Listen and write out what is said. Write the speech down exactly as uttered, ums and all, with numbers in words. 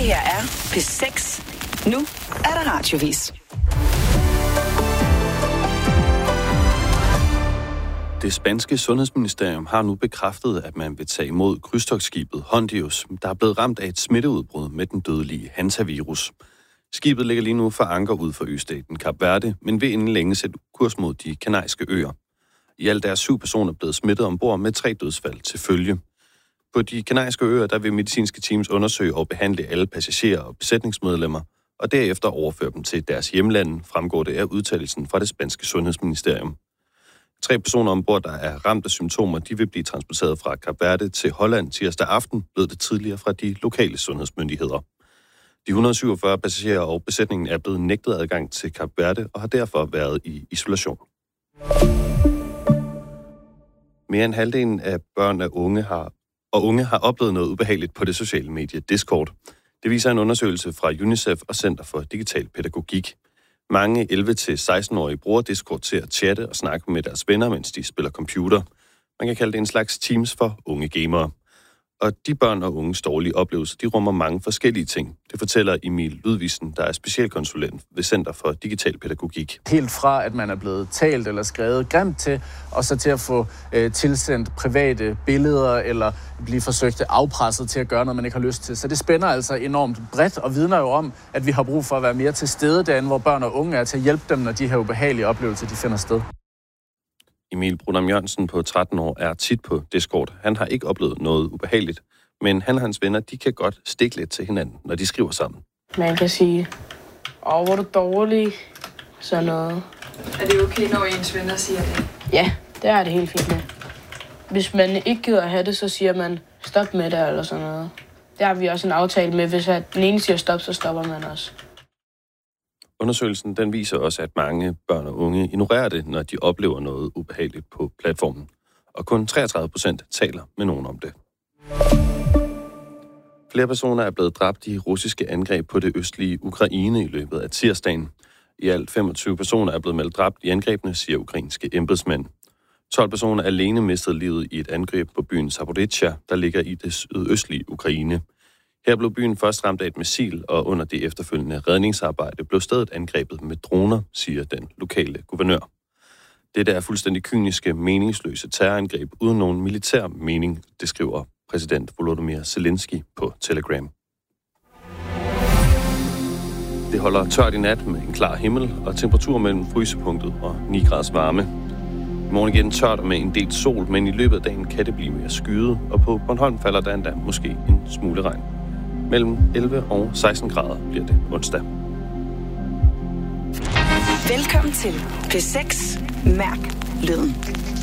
her er P seks. Nu er der radiovis. Det spanske sundhedsministerium har nu bekræftet, at man vil tage imod krydstogtskibet Hondius, der er blevet ramt af et smitteudbrud med den dødelige hantavirus. Skibet ligger lige nu for anker ud for østaten Kap Verde, men vil inden længe sætte kurs mod de kanariske øer. I alt er syv personer blevet smittet ombord med tre dødsfald til følge. På de kanariske øer der vil medicinske teams undersøge og behandle alle passagerer og besætningsmedlemmer, og derefter overføre dem til deres hjemlande, fremgår det af udtalelsen fra det spanske sundhedsministerium. Tre personer ombord, der er ramt af symptomer, de vil blive transporteret fra Kap Verde til Holland tirsdag aften, lød det tidligere fra de lokale sundhedsmyndigheder. De et hundrede og syvogfyrre passagerer og besætningen er blevet nægtet adgang til Kap Verde og har derfor været i isolation. Mere end halvdelen af børn og unge har, og unge har oplevet noget ubehageligt på det sociale medie Discord. Det viser en undersøgelse fra UNICEF og Center for Digital Pædagogik. Mange elleve til seksten-årige bruger Discord til at chatte og snakke med deres venner, mens de spiller computer. Man kan kalde det en slags Teams for unge gamere. Og de børn og unges dårlige oplevelser, de rummer mange forskellige ting. Det fortæller Emil Ludvigsen, der er specialkonsulent ved Center for Digital Pædagogik. Helt fra, at man er blevet talt eller skrevet grimt til, og så til at få øh, tilsendt private billeder, eller blive forsøgt afpresset til at gøre noget, man ikke har lyst til. Så det spænder altså enormt bredt, og vidner jo om, at vi har brug for at være mere til stede derinde, hvor børn og unge er, til at hjælpe dem, når de her ubehagelige oplevelser, de finder sted. Emil Brunham Jørgensen på tretten år er tit på Discord. Han har ikke oplevet noget ubehageligt, men han og hans venner, de kan godt stikke lidt til hinanden, når de skriver sammen. Man kan sige, åh, hvor er du dårlig, sådan noget. Er det okay, når ens venner siger det? Ja, det er det helt fint med. Hvis man ikke gider at have det, så siger man, stop med det, eller sådan noget. Der har vi også en aftale med, hvis den ene siger stop, så stopper man også. Undersøgelsen den viser også, at mange børn og unge ignorerer det, når de oplever noget ubehageligt på platformen. Og kun treogtredive procent taler med nogen om det. Flere personer er blevet dræbt i russiske angreb på det østlige Ukraine i løbet af tirsdagen. I alt femogtyve personer er blevet meldt dræbt i angrebene, siger ukrainske embedsmænd. tolv personer alene mistede livet i et angreb på byen Zaporizhzhia, der ligger i det sydøstlige Ukraine. Her blev byen først ramt af et missil, og under det efterfølgende redningsarbejde blev stedet angrebet med droner, siger den lokale guvernør. Dette er fuldstændig kyniske, meningsløse terrorangreb uden nogen militær mening, det skriver præsident Volodymyr Zelensky på Telegram. Det holder tørt i nat med en klar himmel og temperatur mellem frysepunktet og ni graders varme. I morgen igen tørt med en del sol, men i løbet af dagen kan det blive mere skyet, og på Bornholm falder der endda måske en smule regn. Mellem elleve og seksten grader bliver det onsdag. Velkommen til P seks. Mærk lyden.